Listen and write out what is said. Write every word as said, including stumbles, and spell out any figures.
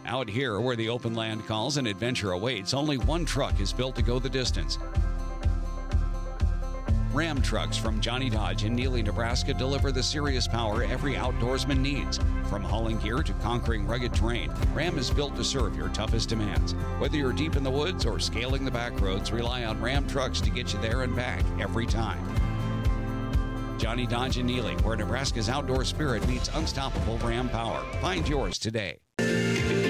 Out here, where the open land calls and adventure awaits, only one truck is built to go the distance. Ram trucks from Johnny Dodge in Neely, Nebraska deliver the serious power every outdoorsman needs. From hauling gear to conquering rugged terrain, Ram is built to serve your toughest demands. Whether you're deep in the woods or scaling the back roads, rely on Ram trucks to get you there and back every time. Johnny Dodge in Neely, where Nebraska's outdoor spirit meets unstoppable Ram power. Find yours today.